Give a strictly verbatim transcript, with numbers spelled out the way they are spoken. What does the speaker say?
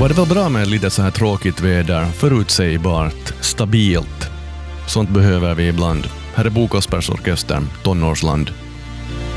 var det väl bra med lite så här tråkigt väder, förutsägbart, stabilt. Sånt behöver vi ibland. Här är Bokåspersorkestern, Tonårsland.